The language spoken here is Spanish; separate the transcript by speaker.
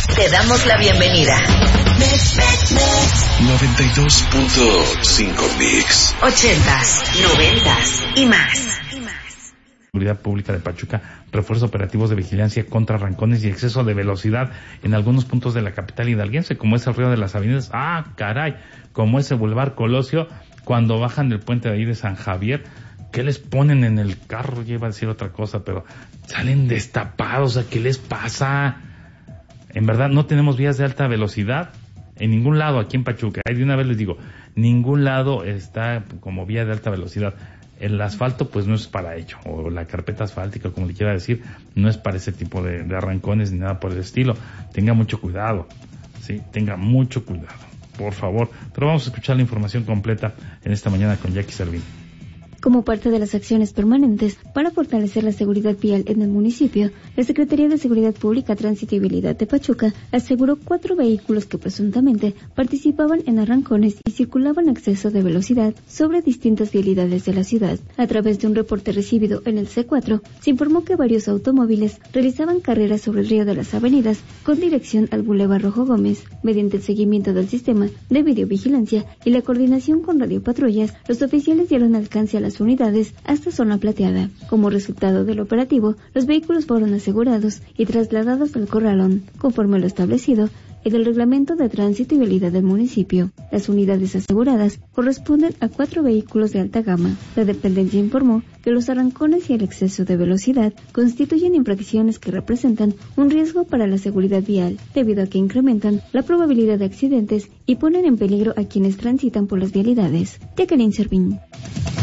Speaker 1: Te damos la bienvenida.
Speaker 2: 92.5 Mix.
Speaker 1: 80s, 90s y más.
Speaker 3: Seguridad Pública de Pachuca refuerza operativos de vigilancia contra arrancones y exceso de velocidad en algunos puntos de la capital hidalguense, como es el Río de las Avenidas, como es el Boulevard Colosio, cuando bajan del puente de ahí de San Javier. ¿Qué les ponen en el carro? Ya iba a decir otra cosa, pero salen destapados. ¿Qué les pasa? En verdad, no tenemos vías de alta velocidad en ningún lado aquí en Pachuca. Ahí de una vez les digo, ningún lado está como vía de alta velocidad. El asfalto pues no es para ello, o la carpeta asfáltica, como le quiera decir, no es para ese tipo de arrancones ni nada por el estilo. Tenga mucho cuidado, sí, tenga mucho cuidado, por favor. Pero vamos a escuchar la información completa en esta mañana con Jackie Servín.
Speaker 4: Como parte de las acciones permanentes para fortalecer la seguridad vial en el municipio, la Secretaría de Seguridad Pública, Tránsito y Vialidad de Pachuca aseguró 4 vehículos que presuntamente participaban en arrancones y circulaban a exceso de velocidad sobre distintas vialidades de la ciudad. A través de un reporte recibido en el C4, se informó que varios automóviles realizaban carreras sobre el Río de las Avenidas con dirección al Boulevard Rojo Gómez. Mediante el seguimiento del sistema de videovigilancia y la coordinación con radiopatrullas, los oficiales dieron alcance a las unidades hasta Zona Plateada. Como resultado del operativo, los vehículos fueron asegurados y trasladados al corralón, conforme a lo establecido en el Reglamento de Tránsito y Vialidad del municipio. Las unidades aseguradas corresponden a 4 vehículos de alta gama. La dependencia informó que los arrancones y el exceso de velocidad constituyen infracciones que representan un riesgo para la seguridad vial, debido a que incrementan la probabilidad de accidentes y ponen en peligro a quienes transitan por las vialidades. Jacqueline Servín.